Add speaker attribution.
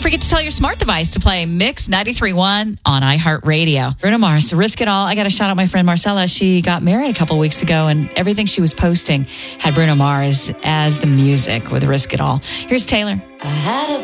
Speaker 1: forget to tell your smart device to play Mix 93.1 on iHeartRadio. Bruno Mars, Risk It All. I got to shout out my friend Marcella. She got married a couple weeks ago, and everything she was posting had Bruno Mars as the music with Risk It All. Here's Taylor.
Speaker 2: I had a